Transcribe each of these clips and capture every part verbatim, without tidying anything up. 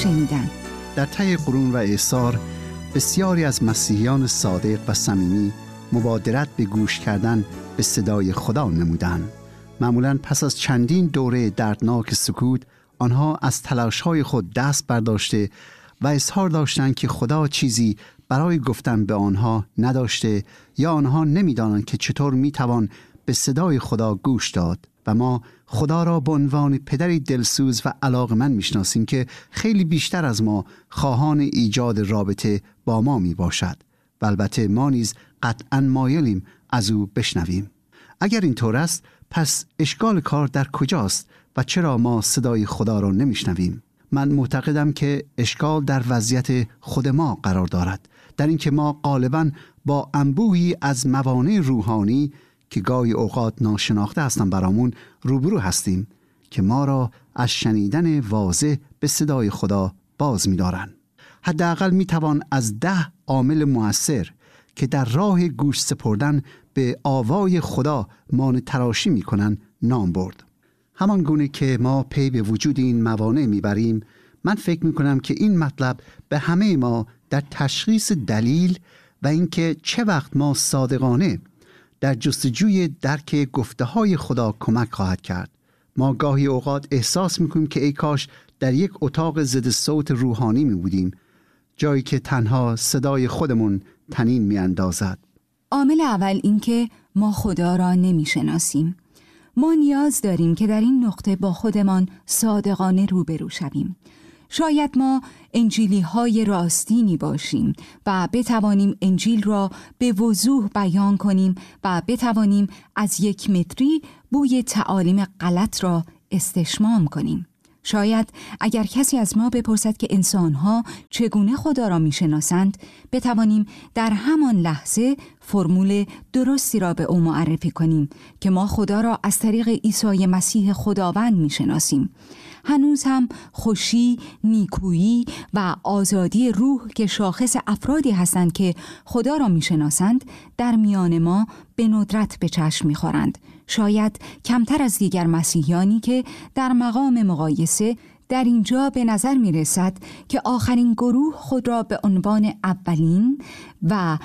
شنیدن. در طی قرون و اعصار بسیاری از مسیحیان صادق و صمیمی مبادرت به گوش کردن به صدای خدا نمودند. معمولاً پس از چندین دوره دردناک سکوت، آنها از تلاش‌های خود دست برداشته و اظهار داشتند که خدا چیزی برای گفتن به آنها نداشته یا آنها نمی‌دانند که چطور می‌توان به صدای خدا گوش داد. و ما خدا را به عنوان پدری دلسوز و علاقمند می‌شناسیم که خیلی بیشتر از ما خواهان ایجاد رابطه با ما میباشد و البته ما نیز قطعاً مایلیم از او بشنویم. اگر اینطور است، پس اشکال کار در کجاست و چرا ما صدای خدا را نمیشنویم؟ من معتقدم که اشکال در وضعیت خود ما قرار دارد، در اینکه ما غالباً با انبوهی از موانع روحانی که گاهی اوقات ناشناخته هستند برامون روبرو هستیم که ما را از شنیدن واضح به صدای خدا باز می‌دارند. حداقل می‌توان از ده عامل مؤثر که در راه گوش سپردن به آوای خدا مانع تراشی می‌کنند نام برد. همان گونه که ما پی به وجود این موانع می‌بریم، من فکر می‌کنم که این مطلب به همه ما در تشخیص دلیل و اینکه چه وقت ما صادقانه در جستجوی درک گفته‌های خدا کمک خواهد کرد. ما گاهی اوقات احساس می‌کنیم که ای کاش در یک اتاق ضد صوت روحانی می بودیم، جایی که تنها صدای خودمون طنین می‌اندازد. عامل اول این که ما خدا را نمی‌شناسیم. ما نیاز داریم که در این نقطه با خودمان صادقانه روبرو شویم. شاید ما انجیلی های راستینی باشیم و بتوانیم انجیل را به وضوح بیان کنیم و بتوانیم از یک متری بوی تعالیم غلط را استشمام کنیم. شاید اگر کسی از ما بپرسد که انسان‌ها چگونه خدا را می‌شناسند، بتوانیم در همان لحظه فرمول درستی را به او معرفی کنیم که ما خدا را از طریق عیسی مسیح خداوند می‌شناسیم. هنوز هم خوشی، نیکویی و آزادی روح که شاخص افرادی هستند که خدا را می‌شناسند در میان ما به ندرت به چشم می‌خورند. شاید کمتر از دیگر مسیحیانی که در مقام مقایسه در اینجا به نظر می رسد که آخرین گروه خود را به عنوان اولین و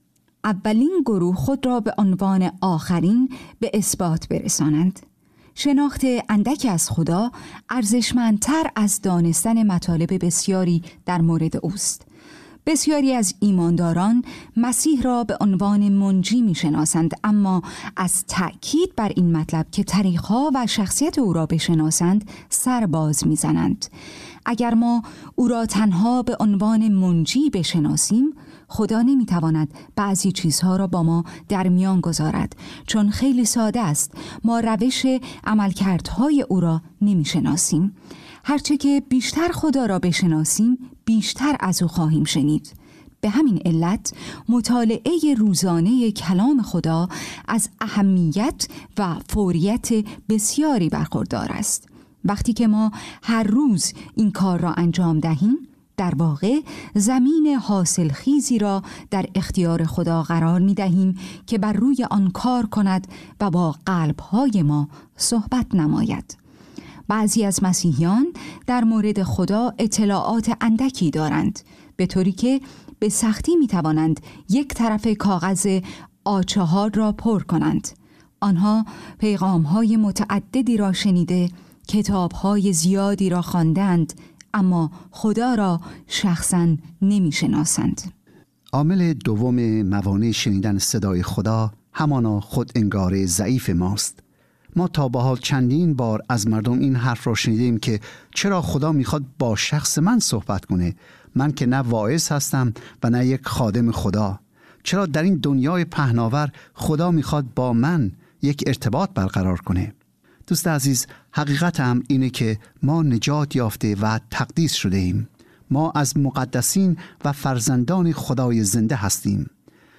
اولین گروه خود را به عنوان آخرین به اثبات برسانند. شناخت اندکی از خدا ارزشمندتر از دانستن مطالب بسیاری در مورد اوست. بسیاری از ایمانداران مسیح را به عنوان منجی می شناسند، اما از تأکید بر این مطلب که طریقها و شخصیت او را بشناسند سر باز می زنند. اگر ما او را تنها به عنوان منجی بشناسیم، خدا نمی تواند بعضی چیزها را با ما در میان گذارد، چون خیلی ساده است. ما روش عملکردهای او را نمی شناسیم. هرچه که بیشتر خدا را بشناسیم، بیشتر از او خواهیم شنید. به همین علت مطالعه روزانه کلام خدا از اهمیت و فوریت بسیاری برخوردار است. وقتی که ما هر روز این کار را انجام دهیم، در واقع زمین حاصل خیزی را در اختیار خدا قرار می دهیم که بر روی آن کار کند و با قلب‌های ما صحبت نماید. بعضی از مسیحیان در مورد خدا اطلاعات اندکی دارند، به طوری که به سختی می توانند یک طرف کاغذ آ چهار را پر کنند. آنها پیغام‌های متعددی را شنیده، کتاب‌های زیادی را خواندند، اما خدا را شخصاً نمی‌شناسند. عامل دوم موانع شنیدن صدای خدا همانا خود انگار ضعیف ماست. ما تا به حال چندین بار از مردم این حرف را شنیدیم که چرا خدا میخواد با شخص من صحبت کنه؟ من که نه واعظ هستم و نه یک خادم خدا. چرا در این دنیای پهناور خدا میخواد با من یک ارتباط برقرار کنه؟ دوست عزیز، حقیقت هم اینه که ما نجات یافته و تقدیس شده ایم. ما از مقدسین و فرزندان خدای زنده هستیم.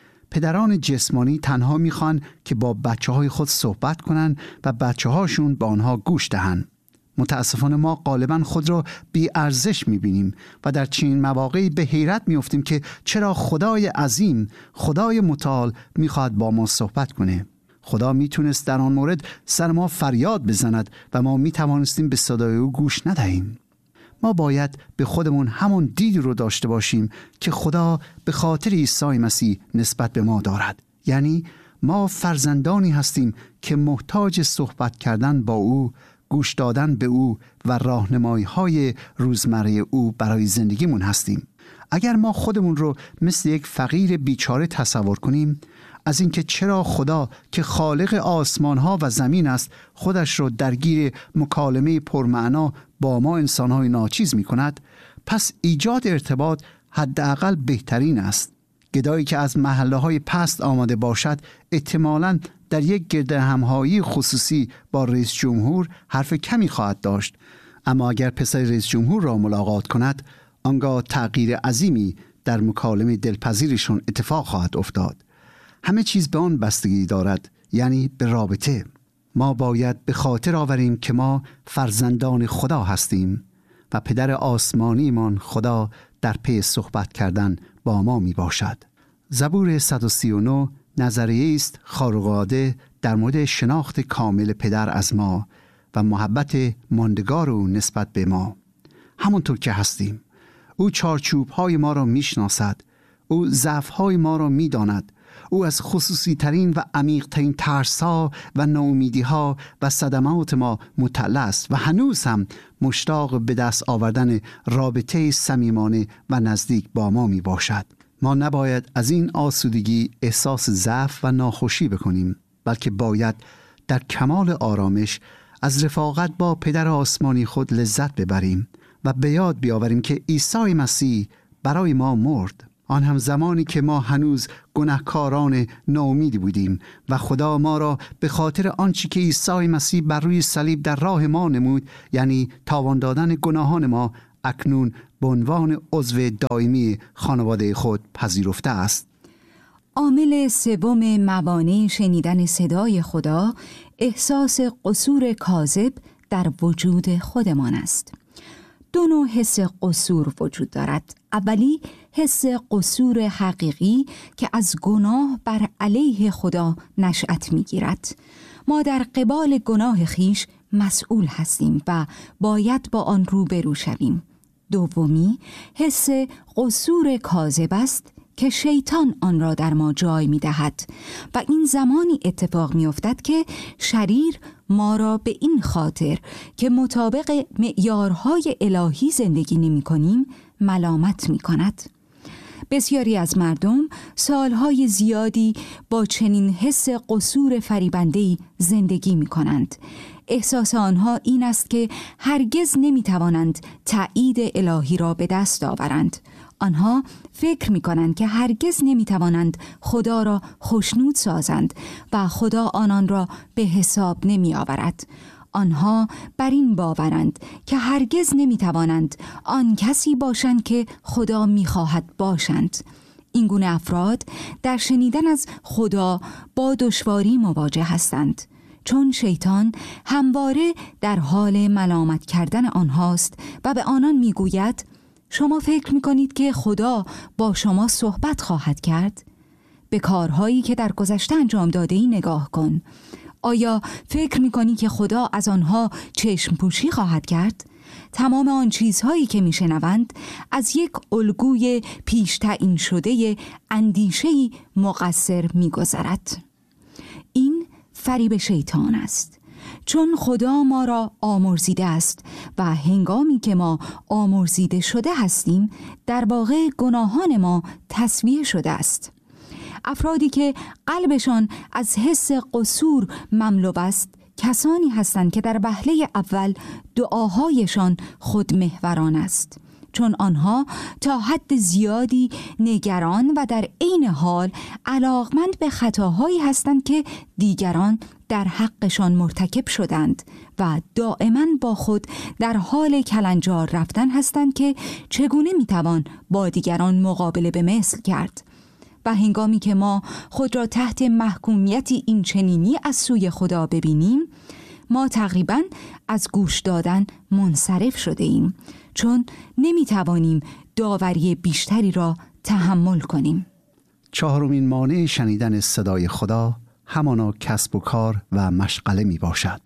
پدران جسمانی تنها میخوان که با بچه های خود صحبت کنن و بچه هاشون با آنها گوش دهن. متاسفانه ما غالبا خود را بی ارزش میبینیم و در چنین مواقعی به حیرت میافتیم که چرا خدای عظیم، خدای متعال میخواد با ما صحبت کنه. خدا میتونست در آن مورد سر ما فریاد بزند و ما میتوانستیم به صدای او گوش ندهیم. ما باید به خودمون همون دید رو داشته باشیم که خدا به خاطر عیسی مسیح نسبت به ما دارد. یعنی ما فرزندانی هستیم که محتاج صحبت کردن با او، گوش دادن به او و راهنمایی‌های روزمره او برای زندگیمون هستیم. اگر ما خودمون رو مثل یک فقیر بیچاره تصور کنیم، از اینکه چرا خدا که خالق آسمان‌ها و زمین است خودش رو درگیر مکالمه پرمعنا با ما انسان‌های ناچیز می‌کند، پس ایجاد ارتباط حداقل بهترین است. گدایی که از محله‌های پست آمده باشد احتمالاً در یک گرد همهایی خصوصی با رئیس جمهور حرف کمی خواهد داشت، اما اگر پسر رئیس جمهور را ملاقات کند، آنگاه تغییر عظیمی در مکالمه دلپذیرشون اتفاق خواهد افتاد. همه چیز به آن بستگی دارد، یعنی به رابطه. ما باید به خاطر آوریم که ما فرزندان خدا هستیم و پدر آسمانیمان خدا در پی صحبت کردن با ما می باشد. زبور صد و سی و نه نظریه است خارق‌العاده در مورد شناخت کامل پدر از ما و محبت ماندگار او نسبت به ما. همونطور که هستیم، او چارچوب‌های ما را می‌شناسد، او ضعف‌های ما را می‌داند، او از خصوصی ترین و عمیق ترین ترس‌ها و ناامیدی‌ها و صدمات ما مطلع است و هنوز هم مشتاق به دست آوردن رابطه صمیمانه و نزدیک با ما می باشد. ما نباید از این آسودگی احساس ضعف و ناخوشی بکنیم، بلکه باید در کمال آرامش از رفاقت با پدر آسمانی خود لذت ببریم و به یاد بیاوریم که عیسی مسیح برای ما مرد، آن هم زمانی که ما هنوز گناهکاران ناامیدی بودیم و خدا ما را به خاطر آنچه که عیسی مسیح بر روی صلیب در راه ما نمود، یعنی تاوان دادن گناهان ما، اکنون به عنوان عضو دائمی خانواده خود پذیرفته است. عامل سوم موانع شنیدن صدای خدا احساس قصور کاذب در وجود خودمان است. دو نوع حس قصور وجود دارد. اولی حس قصور حقیقی که از گناه بر علیه خدا نشأت می‌گیرد. ما در قبال گناه خیش مسئول هستیم و باید با آن روبرو شویم. دومی حس قصور کاذب است که شیطان آن را در ما جای می دهد و این زمانی اتفاق می افتد که شریر ما را به این خاطر که مطابق معیارهای الهی زندگی نمی کنیم ملامت می کند. بسیاری از مردم سالهای زیادی با چنین حس قصور فریبنده‌ای زندگی می کنند. احساس آنها این است که هرگز نمی توانند تأیید الهی را به دست آورند. آنها فکر می کنند که هرگز نمی توانند خدا را خوشنود سازند و خدا آنان را به حساب نمی آورد. آنها بر این باورند که هرگز نمی توانند آن کسی باشند که خدا می خواهد باشند. این گونه افراد در شنیدن از خدا با دشواری مواجه هستند، چون شیطان همواره در حال ملامت کردن آنهاست و به آنان می گوید شما فکر می کنید که خدا با شما صحبت خواهد کرد؟ به کارهایی که در گذشته انجام داده‌ای نگاه کن. آیا فکر می کنی که خدا از آنها چشم پوشی خواهد کرد؟ تمام آن چیزهایی که می شنوند از یک الگوی پیش تعیین شده اندیشه‌ای مقصر می گذرد. این فریب شیطان است، چون خدا ما را آمرزیده است و هنگامی که ما آمرزیده شده هستیم در واقع گناهان ما تسویه شده است. افرادی که قلبشان از حس قصور مملو است کسانی هستند که در وهله اول دعاهایشان خودمحوران است، چون آنها تا حد زیادی نگران و در عین حال علاقمند به خطاهایی هستند که دیگران در حقشان مرتکب شدند و دائما با خود در حال کلنجار رفتن هستند که چگونه میتوان با دیگران مقابله به مثل کرد. و هنگامی که ما خود را تحت محکومیتی این چنینی از سوی خدا ببینیم، ما تقریباً از گوش دادن منصرف شده ایم، چون نمیتوانیم داوری بیشتری را تحمل کنیم. چهارمین مانع شنیدن صدای خدا همانا کسب و کار و مشغله می باشد.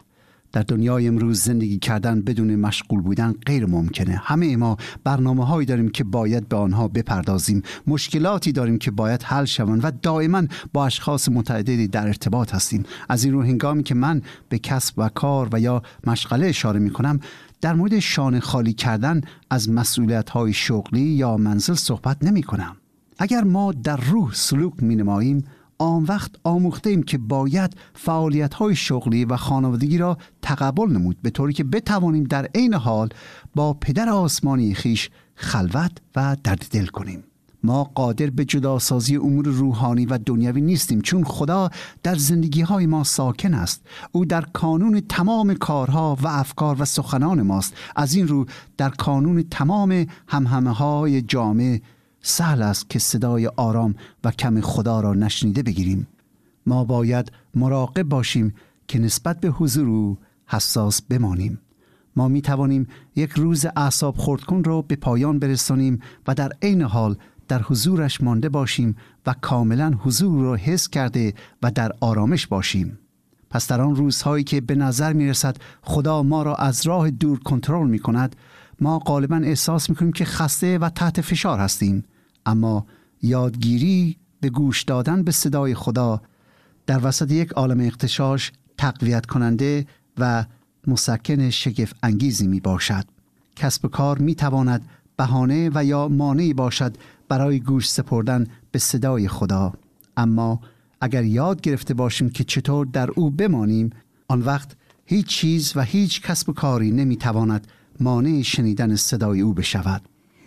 در دنیای امروز زندگی کردن بدون مشغول بودن غیر ممکنه. همه ما برنامه هایی داریم که باید به آنها بپردازیم، مشکلاتی داریم که باید حل شوند و دائما با اشخاص متعددی در ارتباط هستیم. از این رو هنگامی که من به کسب و کار و یا مشغله اشاره می کنم، در مورد شانه خالی کردن از مسئولیت های شغلی یا منزل صحبت نمی کنم. اگر ما در روح سلوک می نماییم، آن وقت آموخته ایم که باید فعالیت‌های شغلی و خانوادگی را تقبل نمود، به طوری که بتوانیم در عین حال با پدر آسمانی خیش خلوت و درد دل کنیم. ما قادر به جداسازی امور روحانی و دنیوی نیستیم، چون خدا در زندگی‌های ما ساکن است. او در کانون تمام کارها و افکار و سخنان ماست. از این رو در کانون تمام همهمه‌های جامعه سهل است که صدای آرام و کم خدا را نشنیده بگیریم. ما باید مراقب باشیم که نسبت به حضور او حساس بمانیم. ما می توانیم یک روز اعصاب خردکن را به پایان برسانیم و در عین حال در حضورش مانده باشیم و کاملا حضور را حس کرده و در آرامش باشیم. پس در آن روزهایی که به نظر می رسد خدا ما را از راه دور کنترل می کند، ما غالبا احساس می کنیم که خسته و تحت فشار هستیم. اما یادگیری به گوش دادن به صدای خدا در وسط یک عالم اغتشاش تقویت کننده و مسکن شگفت انگیزی می باشد. کسب و کار می تواند بهانه و یا مانعی باشد برای گوش سپردن به صدای خدا، اما اگر یاد گرفته باشیم که چطور در او بمانیم، آن وقت هیچ چیز و هیچ کسب و کاری نمی تواند مانع شنیدن صدای او بشود.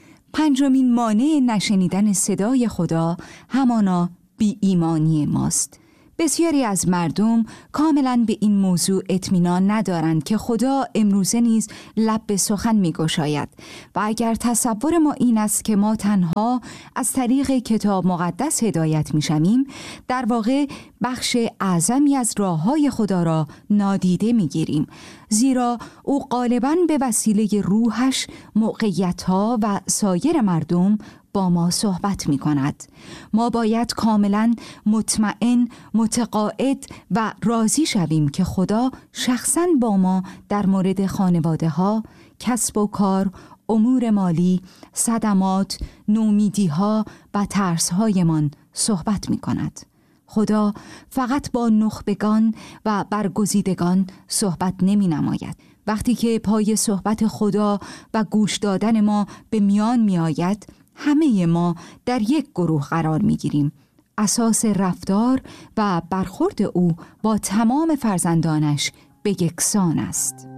پنجمین مانع نشنیدن صدای خدا همانا بی ایمانی ماست. بسیاری از مردم کاملا به این موضوع اطمینان ندارند که خدا امروزه نیز لب به سخن می‌گشاید و اگر تصور ما این است که ما تنها از طریق کتاب مقدس هدایت می‌شویم، در واقع بخش اعظمی از راه‌های خدا را نادیده می‌گیریم، زیرا او غالباً به وسیله روحش موقعیت‌ها و سایر مردم با ما صحبت می کند. ما باید کاملا مطمئن، متقاعد و راضی شویم که خدا شخصاً با ما در مورد خانواده ها، کسب و کار، امور مالی، صدمات، نومیدی ها و ترس هایمان صحبت می کند. خدا فقط با نخبگان و برگزیدگان صحبت نمی نماید. وقتی که پای صحبت خدا و گوش دادن ما به میان می آید، همه ما در یک گروه قرار می گیریم. اساس رفتار و برخورد او با تمام فرزندانش به یکسان است.